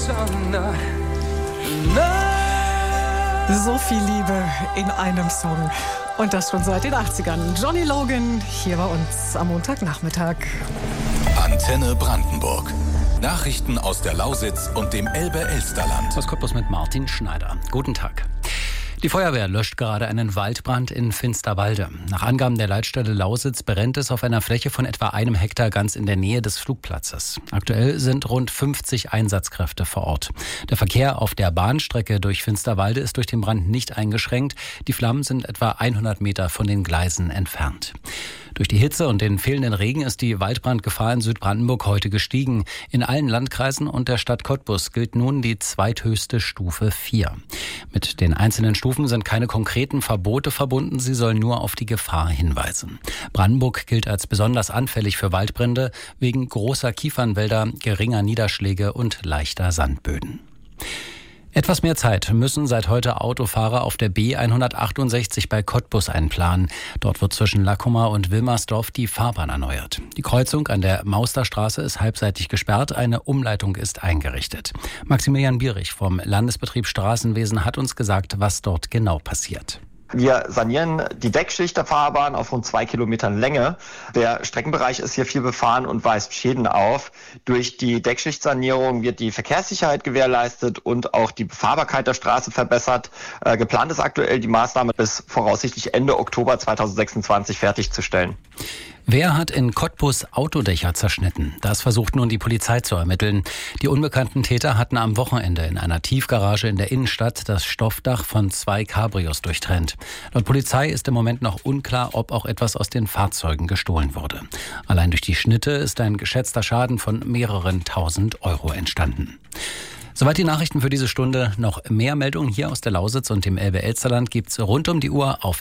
So viel Liebe in einem Song. Und das schon seit den 80ern. Johnny Logan hier bei uns am Montagnachmittag. Antenne Brandenburg. Nachrichten aus der Lausitz und dem Elbe-Elsterland. Aus Cottbus mit Martin Schneider. Guten Tag. Die Feuerwehr löscht gerade einen Waldbrand in Finsterwalde. Nach Angaben der Leitstelle Lausitz brennt es auf einer Fläche von etwa 1 Hektar ganz in der Nähe des Flugplatzes. Aktuell sind rund 50 Einsatzkräfte vor Ort. Der Verkehr auf der Bahnstrecke durch Finsterwalde ist durch den Brand nicht eingeschränkt. Die Flammen sind etwa 100 Meter von den Gleisen entfernt. Durch die Hitze und den fehlenden Regen ist die Waldbrandgefahr in Südbrandenburg heute gestiegen. In allen Landkreisen und der Stadt Cottbus gilt nun die zweithöchste Stufe 4. Mit den einzelnen Stufen sind keine konkreten Verbote verbunden, sie sollen nur auf die Gefahr hinweisen. Brandenburg gilt als besonders anfällig für Waldbrände wegen großer Kiefernwälder, geringer Niederschläge und leichter Sandböden. Etwas mehr Zeit müssen seit heute Autofahrer auf der B168 bei Cottbus einplanen. Dort wird zwischen Lackummer und Wilmersdorf die Fahrbahn erneuert. Die Kreuzung an der Mausterstraße ist halbseitig gesperrt, eine Umleitung ist eingerichtet. Maximilian Bierich vom Landesbetrieb Straßenwesen hat uns gesagt, was dort genau passiert. Wir sanieren die Deckschicht der Fahrbahn auf rund 2 Kilometern Länge. Der Streckenbereich ist hier viel befahren und weist Schäden auf. Durch die Deckschichtsanierung wird die Verkehrssicherheit gewährleistet und auch die Befahrbarkeit der Straße verbessert. Geplant ist aktuell, die Maßnahme bis voraussichtlich Ende Oktober 2026 fertigzustellen. Wer hat in Cottbus Autodächer zerschnitten? Das versucht nun die Polizei zu ermitteln. Die unbekannten Täter hatten am Wochenende in einer Tiefgarage in der Innenstadt das Stoffdach von 2 Cabrios durchtrennt. Laut Polizei ist im Moment noch unklar, ob auch etwas aus den Fahrzeugen gestohlen wurde. Allein durch die Schnitte ist ein geschätzter Schaden von mehreren 1000 Euro entstanden. Soweit die Nachrichten für diese Stunde. Noch mehr Meldungen hier aus der Lausitz und dem Elbe-Elsterland gibt's rund um die Uhr auf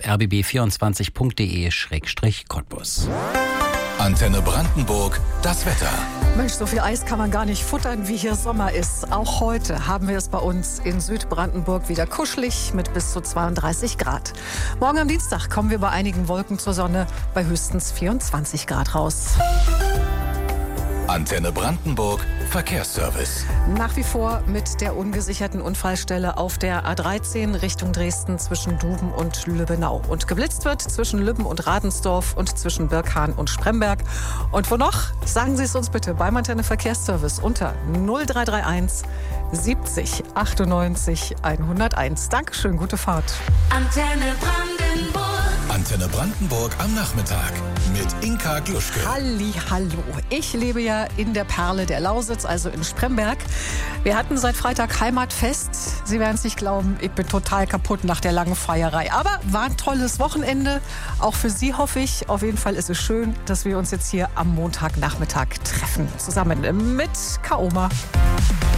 rbb24.de/Cottbus. Antenne Brandenburg, das Wetter. Mensch, so viel Eis kann man gar nicht futtern, wie hier Sommer ist. Auch heute haben wir es bei uns in Südbrandenburg wieder kuschelig mit bis zu 32 Grad. Morgen am Dienstag kommen wir bei einigen Wolken zur Sonne bei höchstens 24 Grad raus. Antenne Brandenburg, Verkehrsservice. Nach wie vor mit der ungesicherten Unfallstelle auf der A13 Richtung Dresden zwischen Duben und Lübbenau. Und geblitzt wird zwischen Lübben und Ravensdorf und zwischen Birkhahn und Spremberg. Und wo noch? Sagen Sie es uns bitte beim Antenne Verkehrsservice unter 0331 70 98 101. Dankeschön, gute Fahrt. Antenne Brandenburg. Antenne Brandenburg am Nachmittag mit Inka Gluschke. Hallihallo. Ich lebe ja in der Perle der Lausitz, also in Spremberg. Wir hatten seit Freitag Heimatfest. Sie werden es nicht glauben, ich bin total kaputt nach der langen Feierei. Aber war ein tolles Wochenende. Auch für Sie hoffe ich. Auf jeden Fall ist es schön, dass wir uns jetzt hier am Montagnachmittag treffen. Zusammen mit Kaoma.